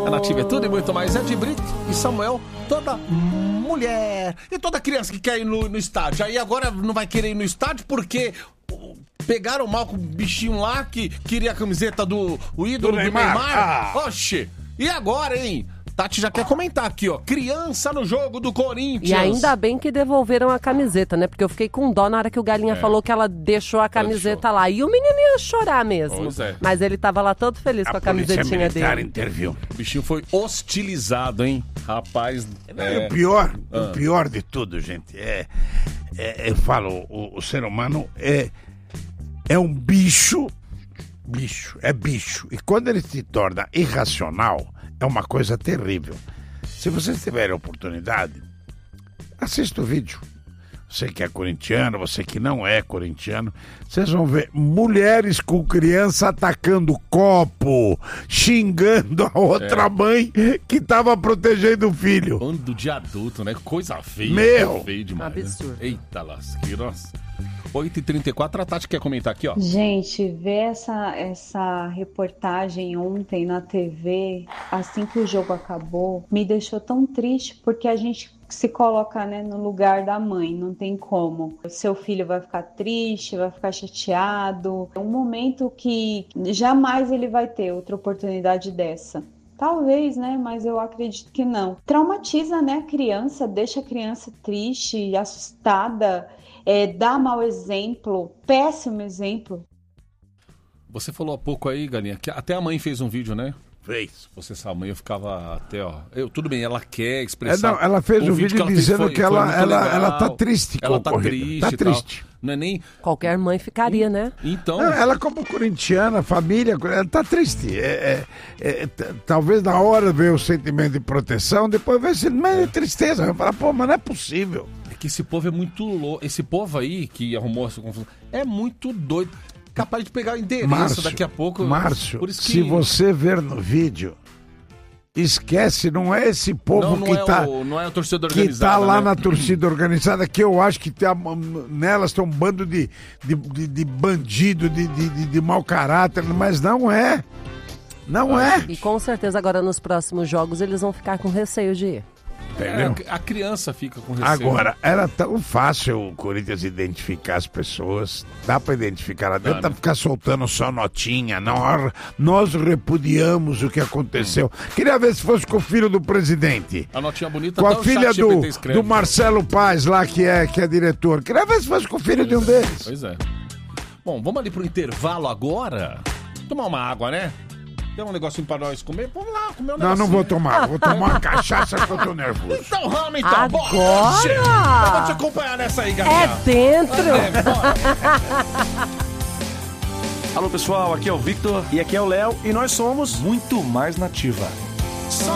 A Nativa é tudo e muito mais. Ed Brito e Samuel, toda mulher e toda criança que quer ir no estádio. Aí agora não vai querer ir no estádio porque pegaram mal com o bichinho lá que queria a camiseta do ídolo do Neymar. Oxe, e agora, hein? Tati já quer comentar aqui, ó. Criança no jogo do Corinthians. E ainda bem que devolveram a camiseta, né? Porque eu fiquei com dó na hora que o Galinha falou que ela deixou a camiseta lá. E o menino ia chorar mesmo. Pois é. Mas ele tava lá todo feliz com a camisetinha dele. Interviu. O bichinho foi hostilizado, hein? Rapaz. O pior de tudo, gente, eu falo, o ser humano é um bicho. É bicho. E quando ele se torna irracional, é uma coisa terrível. Se vocês tiverem oportunidade, assista o vídeo. Você que é corintiano, você que não é corintiano, vocês vão ver mulheres com criança atacando copo, xingando a outra mãe que estava protegendo o filho. Bando de adulto, né? Coisa feia. Meu! Feio demais. Absurdo. Né? Eita lasqueira, nossa. 8h34, a Tati quer comentar aqui, ó. Gente, ver essa reportagem ontem na TV, assim que o jogo acabou, me deixou tão triste, porque a gente se coloca, né, no lugar da mãe, não tem como. Seu filho vai ficar triste, vai ficar chateado. É um momento que jamais ele vai ter outra oportunidade dessa. Talvez, né? Mas eu acredito que não. Traumatiza, né, a criança, deixa a criança triste, assustada, dá mau exemplo, péssimo exemplo. Você falou há pouco aí, Galinha, que até a mãe fez um vídeo, né? Fez. Você sabe, a mãe, eu ficava até, ó... tudo bem, ela quer expressar... Não, ela fez um vídeo dizendo que ela tá triste. Ela tá triste. Tá triste. Não é nem... Qualquer mãe ficaria, né? Então... Não, ela como corintiana, família, ela tá triste. Talvez na hora veio o sentimento de proteção, depois veio o sentimento de tristeza. Vai falar, pô, mas não é possível. É que esse povo é muito louco. Esse povo aí que arrumou essa confusão é muito doido. Capaz de pegar o endereço daqui a pouco. Márcio, por isso que... se você ver no vídeo, esquece, não é esse povo não é a torcida organizada, que tá lá, né? na torcida organizada, que eu acho que nelas tem um bando de bandido, de mau caráter, mas não é. Não é. E com certeza agora nos próximos jogos eles vão ficar com receio de ir. Entendeu? A criança fica com receio. Agora, era tão fácil o Corinthians identificar as pessoas. Dá pra identificar. Não adianta ficar soltando só notinha. Nós repudiamos o que aconteceu. Queria ver se fosse com o filho do presidente. A notinha bonita. Com a filha do Marcelo Paz lá, que é diretor. Queria ver se fosse com o filho de um deles. Pois é. Bom, vamos ali pro intervalo agora? Tomar uma água, né? Tem um negocinho pra nós comer? Vamos lá, comer um negocinho. Não vou tomar. Vou tomar uma cachaça que eu tô nervoso. Então vamos, então. Agora? Bora! Eu vou te acompanhar nessa aí, galera. É dentro! Bora. Alô, pessoal, aqui é o Victor. E aqui é o Léo e nós somos Muito Mais Nativa.